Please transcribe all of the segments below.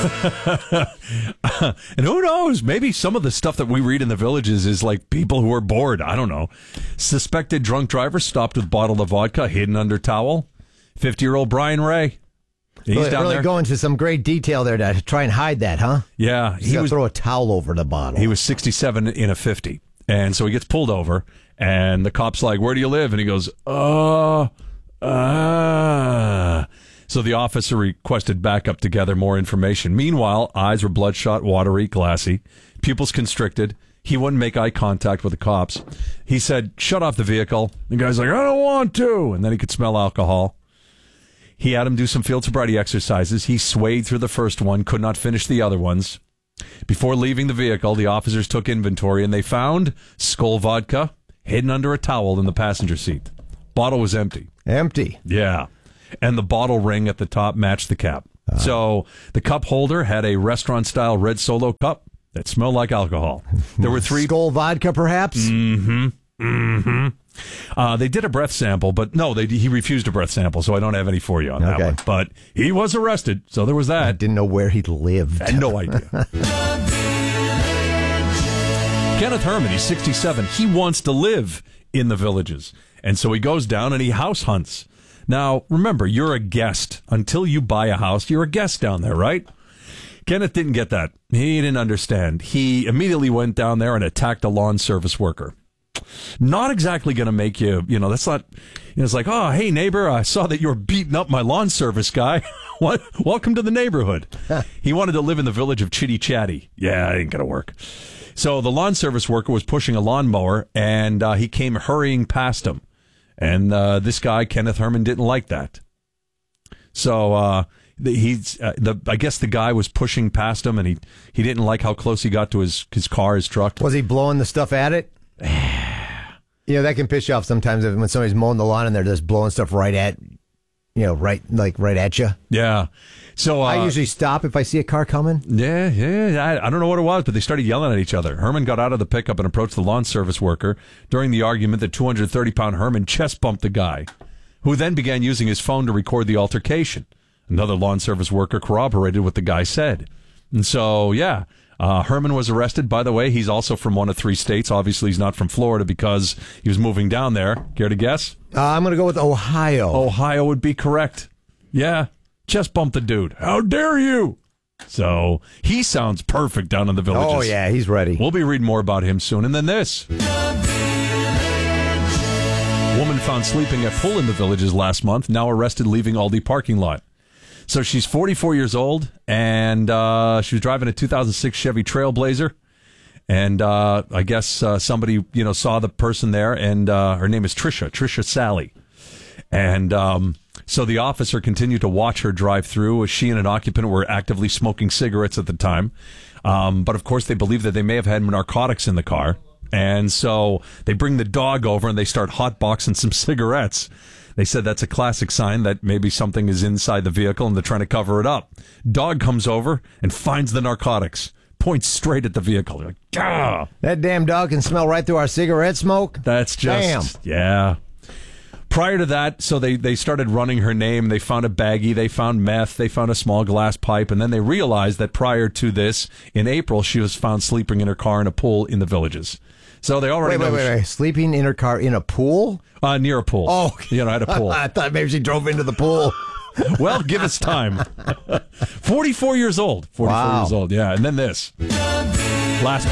And who knows? Maybe some of the stuff that we read in the Villages is like people who are bored. I don't know. Suspected drunk driver stopped with bottle of vodka hidden under towel. 50-year-old Brian Ray. He's down really there. going to some great detail there to try and hide that, huh? Yeah. He was throw a towel over the bottle. He was 67 in a 50. And so he gets pulled over, and the cop's like, "Where do you live?" And he goes, So the officer requested backup to gather more information. Meanwhile, eyes were bloodshot, watery, glassy, pupils constricted. He wouldn't make eye contact with the cops. He said, "Shut off the vehicle." The guy's like, "I don't want to." And then he could smell alcohol. He had him do some field sobriety exercises. He swayed through the first one, could not finish the other ones. Before leaving the vehicle, the officers took inventory, and they found Skull vodka hidden under a towel in the passenger seat. Bottle was empty. Empty. Yeah. And the bottle ring at the top matched the cap. So the cup holder had a restaurant-style red Solo cup that smelled like alcohol. There were 3... Skull vodka, perhaps? Mm-hmm. Mm-hmm. They did a breath sample, but no, he refused a breath sample, so I don't have any for you on that one. But he was arrested, so there was that. I didn't know where he lived. I had no idea. Kenneth Herman, he's 67. He wants to live in the Villages. And so he goes down and he house hunts. Now, remember, you're a guest. Until you buy a house, you're a guest down there, right? Kenneth didn't get that. He didn't understand. He immediately went down there and attacked a lawn service worker. Not exactly going to make you, that's not, it's like, "Oh, hey, neighbor, I saw that you were beating up my lawn service guy. What? Welcome to the neighborhood." He wanted to live in the village of Chitty Chatty. Yeah, it ain't going to work. So the lawn service worker was pushing a lawnmower, and he came hurrying past him. And this guy, Kenneth Herman, didn't like that. So I guess the guy was pushing past him, and he didn't like how close he got to his car, his truck. Was he blowing the stuff at it? That can piss you off sometimes when somebody's mowing the lawn and they're just blowing stuff right at, right at you. Yeah. So I usually stop if I see a car coming. Yeah. I don't know what it was, but they started yelling at each other. Herman got out of the pickup and approached the lawn service worker. During the argument, the 230-pound Herman chest bumped the guy, who then began using his phone to record the altercation. Another lawn service worker corroborated what the guy said. And so, yeah, Herman was arrested. By the way, he's also from one of 3 states. Obviously, he's not from Florida because he was moving down there. Care to guess? I'm going to go with Ohio. Ohio would be correct. Yeah. Chest bumped the dude. How dare you? So he sounds perfect down in the Villages. Oh, yeah, he's ready. We'll be reading more about him soon. And then this. Woman found sleeping at pool in the Villages last month, now arrested leaving Aldi parking lot. So she's 44 years old, and she was driving a 2006 Chevy Trailblazer. And I guess somebody, saw the person there, and her name is Trisha Sally. And so the officer continued to watch her drive through as she and an occupant were actively smoking cigarettes at the time. But, of course, they believe that they may have had narcotics in the car. And so they bring the dog over and they start hotboxing some cigarettes. They said that's a classic sign that maybe something is inside the vehicle and they're trying to cover it up. Dog comes over and finds the narcotics, points straight at the vehicle. They're like, "Gah!" That damn dog can smell right through our cigarette smoke? That's just... Damn. Yeah. Prior to that, so they started running her name. They found a baggie. They found meth. They found a small glass pipe. And then they realized that prior to this, in April, she was found sleeping in her car in a pool in the Villages. So they already know. Wait. Sleeping in her car in a pool? Near a pool. Oh. At a pool. I thought maybe she drove into the pool. Well, give us time. 44 years old. 44 years old, yeah. And then this. Last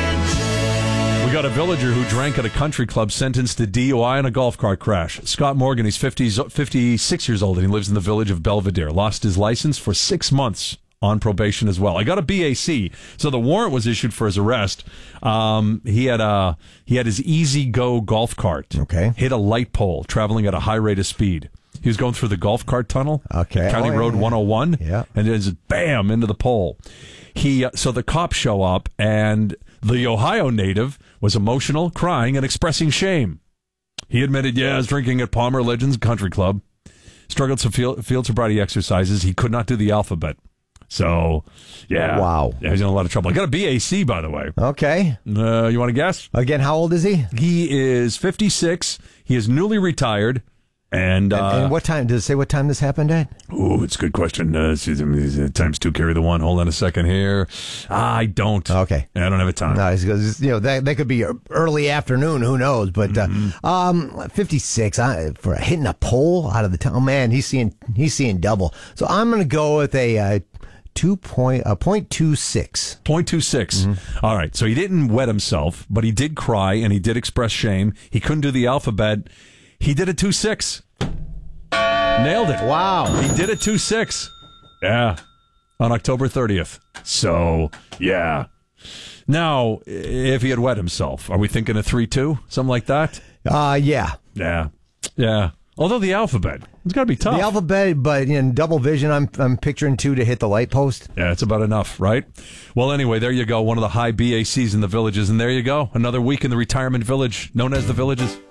one. We got a villager who drank at a country club sentenced to DUI in a golf cart crash. Scott Morgan, he's 56 years old, and he lives in the village of Belvedere. Lost his license for 6 months on probation as well. I got a BAC, so the warrant was issued for his arrest. He had his Easy Go golf cart. Okay. Hit a light pole, traveling at a high rate of speed. He was going through the golf cart tunnel. Okay. County Road 101. Yeah. And it just bam into the pole. So the cops show up, and the Ohio native was emotional, crying, and expressing shame. He admitted, I was drinking at Palmer Legends Country Club. Struggled some field sobriety exercises. He could not do the alphabet. So, yeah. Wow. Yeah, he's in a lot of trouble. I got a BAC, by the way. Okay. You want to guess? Again, how old is he? He is 56. He is newly retired, And what time? Does it say what time this happened at? Oh, it's a good question. Times two carry the one. Hold on a second here. I don't. Okay. I don't have a time. No, that could be early afternoon. Who knows? But 56 for hitting a pole out of the town. Oh man, he's seeing double. So I'm going to go with a 0.26. 0.26. All right. So he didn't wet himself, but he did cry and he did express shame. He couldn't do the alphabet. He did a 2.6. Nailed it. Wow. He did a 2.6. Yeah. On October 30th. So, yeah. Now, if he had wet himself, are we thinking a 3.2? Something like that? Yeah. Yeah. Yeah. Although the alphabet, it's got to be tough. The alphabet, but in double vision, I'm picturing 2 to hit the light post. Yeah, it's about enough, right? Well, anyway, there you go. One of the high BACs in the Villages. And there you go. Another week in the retirement village known as the Villages.